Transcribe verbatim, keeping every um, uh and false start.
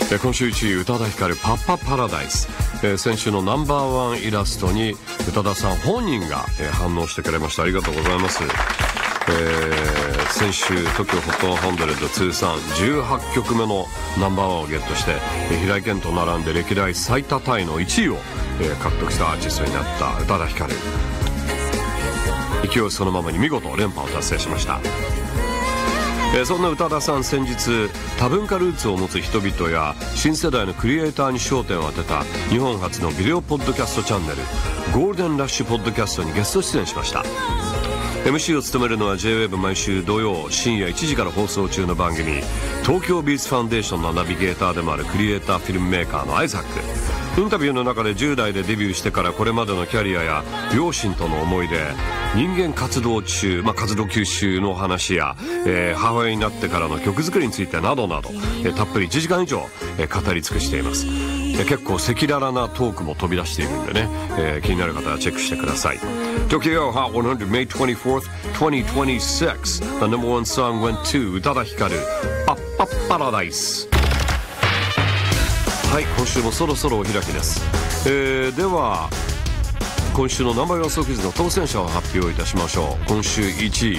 えー、今週いちい宇多田ヒカルパッパパラダイス、えー、先週のナンバーワンイラストに宇多田さん本人が、えー、反応してくれました。ありがとうございます。えー、先週 トキオホットハンドレッド 通算じゅうはちきょくめのナンバーワンをゲットして、えー、平井堅と並んで歴代最多タイのいちいを、えー、獲得したアーティストになった宇多田ヒカル。勢いそのままに見事連覇を達成しました。えー、そんな宇多田さん、先日多文化ルーツを持つ人々や新世代のクリエイターに焦点を当てた日本初のビデオポッドキャストチャンネルゴールデンラッシュポッドキャストにゲスト出演しました。 エムシー を務めるのは ジェイウェーブ 毎週土曜深夜いちじから放送中の番組東京ビーツファンデーションのナビゲーターでもあるクリエイターフィルムメーカーのアイザック。インタビューの中でじゅう代でデビューしてからこれまでのキャリアや両親との思い出、人間活動中、まあ、活動休止の話や、えー、母親になってからの曲作りについてなどなど、えー、たっぷりいちじかん以上、えー、語り尽くしています。えー、結構赤裸々なトークも飛び出しているんでね、えー、気になる方はチェックしてください。 Tokyo Hot one hundred May twenty-fourth, twenty twenty-six. The number one song went to 宇多田ヒカルパッパッパラダイス。はい、今週もそろそろお開きです。えー、では今週のナンバーワンソークイズの当選者を発表いたしましょう。今週いちい